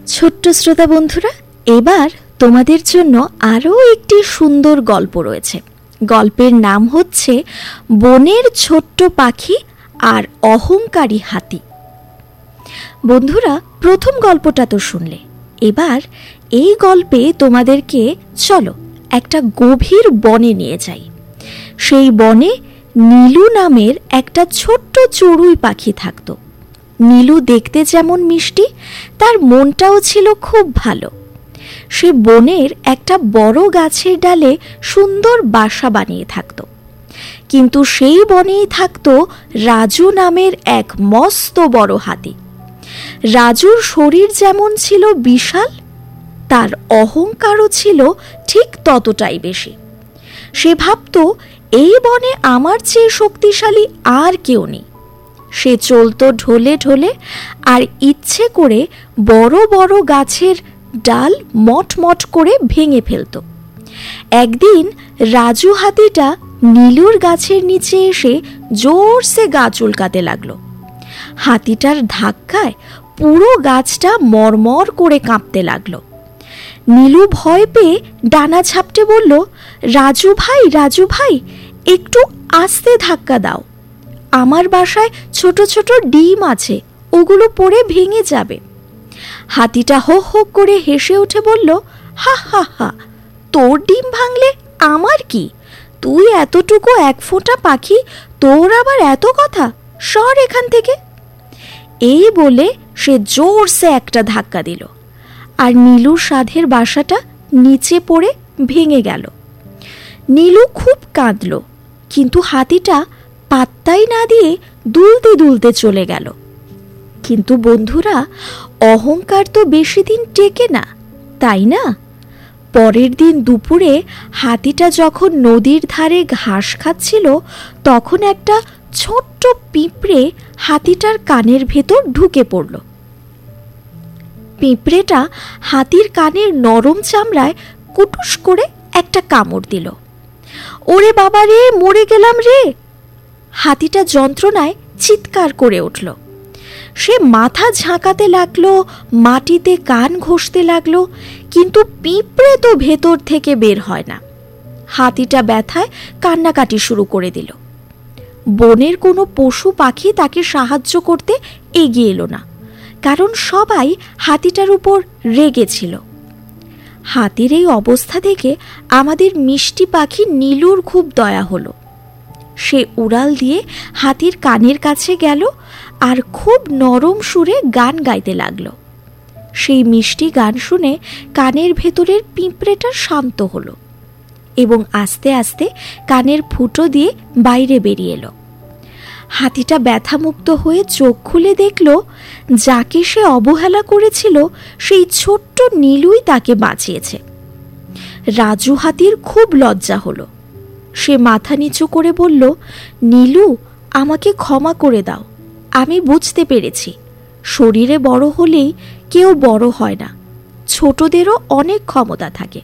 ছোট্ট শ্রোতা বন্ধুরা, এবার তোমাদের জন্য আরও একটি সুন্দর গল্প রয়েছে। গল্পের নাম হচ্ছে বনের ছোট্ট পাখি আর অহংকারী হাতি। বন্ধুরা, প্রথম গল্পটা তো শুনলে, এবার এই গল্পে তোমাদেরকে চলো একটা গভীর বনে নিয়ে যাই। সেই বনে নীলু নামের একটা ছোট্ট চড়ুই পাখি থাকতো। নীলু দেখতে যেমন মিষ্টি, তার মনটাও ছিল খুব ভালো। সে বনের একটা বড় গাছের ডালে সুন্দর বাসা বানিয়ে থাকত। কিন্তু সেই বনেই থাকতো রাজু নামের এক মস্ত বড় হাতি। রাজুর শরীর যেমন ছিল বিশাল, তার অহংকারও ছিল ঠিক ততটাই বেশি। সে ভাবত, এই বনে আমার চেয়ে শক্তিশালী আর কেউ নেই। সে চলত ঢলে ঢলে আর ইচ্ছে করে বড় বড় গাছের ডাল মটমট করে ভেঙে ফেলত। একদিন রাজু হাতিটা নীলুর গাছের নিচে এসে জোরসে গা চুলকাতে লাগলো। হাতিটার ধাক্কায় পুরো গাছটা মরমর করে কাঁপতে লাগলো। নীলু ভয় পেয়ে ডানা ঝাপটে বলল, রাজু ভাই, একটু আস্তে ধাক্কা দাও। আমার বাসায় ছোট ছোট ডিম আছে, ওগুলো পড়ে ভেঙে যাবে। হাতিটা হো হো করে হেসে উঠে বলল, হা হা হা, তোর ডিম ভাঙলে আমার কি? তুই এতটুকু এক ফোঁটা পাখি, তোর আবার এত কথা, সর এখান থেকে। এই বলে সে জোরসে একটা ধাক্কা দিল, আর নীলুর সাধের বাসাটা নিচে পড়ে ভেঙে গেল। নীলু খুব কাঁদল, কিন্তু হাতিটা পাত্তাই না দিয়ে দুলতে দুলতে চলে গেল। কিন্তু বন্ধুরা, অহংকার তো বেশি দিন টেকে না, তাই না? পরের দিন দুপুরে হাতিটা যখন নদীর ধারে ঘাস খাচ্ছিল, তখন একটা ছোট্ট পিঁপড়ে হাতিটার কানের ভেতর ঢুকে পড়ল। পিঁপড়েটা হাতির কানের নরম চামড়ায় কুটুস করে একটা কামড় দিল। ওরে বাবা রে, মরে গেলাম রে! হাতিটা যন্ত্রণায় চিৎকার করে উঠল। সে মাথা ঝাঁকাতে লাগলো, মাটিতে কান ঘষতে লাগলো, কিন্তু পিঁপড়ে তো ভেতর থেকে বের হয় না। হাতিটা ব্যথায় কান্নাকাটি শুরু করে দিল। বনের কোনো পশু পাখি তাকে সাহায্য করতে এগিয়ে এলো না, কারণ সবাই হাতিটার উপর রেগেছিল। হাতির এই অবস্থা দেখে আমাদের মিষ্টি পাখি নীলুর খুব দয়া হলো। সে উড়াল দিয়ে হাতির কানের কাছে গেল আর খুব নরম সুরে গান গাইতে লাগলো। সেই মিষ্টি গান শুনে কানের ভেতরের পিঁপড়েটা শান্ত হলো এবং আস্তে আস্তে কানের ফুটো দিয়ে বাইরে বেরিয়ে এলো। হাতিটা ব্যথামুক্ত হয়ে চোখ খুলে দেখল, যাকে সে অবহেলা করেছিল সেই ছোট্ট নীলুই তাকে বাঁচিয়েছে। রাজু হাতির খুব লজ্জা হলো। সে মাথা নিচু করে বলল, নীলু, আমাকে ক্ষমা করে দাও। আমি বুঝতে পেরেছি, শরীরে বড় হলেই কেউ বড় হয় না, ছোটদেরও অনেক ক্ষমতা থাকে।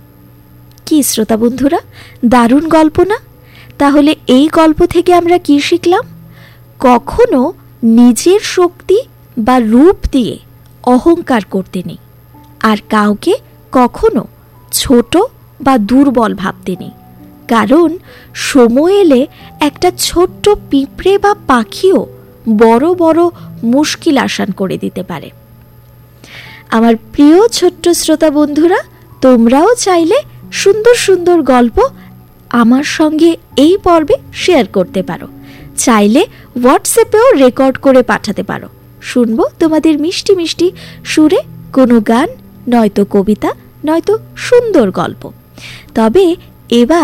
কি শ্রোতা বন্ধুরা, দারুণ গল্প না? তাহলে এই গল্প থেকে আমরা কি শিখলাম? কখনো নিজের শক্তি বা রূপ দিয়ে অহংকার করতে নেই, আর কাউকে কখনো ছোট বা দুর্বল ভাবতে নেই, কারণ সময় এলে একটা ছোট্ট পিঁপড়ে বা পাখিও বড় বড় মুশকিল আসান করে দিতে পারে। আমার প্রিয় ছোট্ট শ্রোতা বন্ধুরা, তোমরাও চাইলে সুন্দর সুন্দর গল্প আমার সঙ্গে এই পর্বে শেয়ার করতে পারো। চাইলে হোয়াটসঅ্যাপেও রেকর্ড করে পাঠাতে পারো। শুনবো তোমাদের মিষ্টি মিষ্টি সুরে কোনো গান, নয়তো কবিতা, নয়তো সুন্দর গল্প। তবে এবার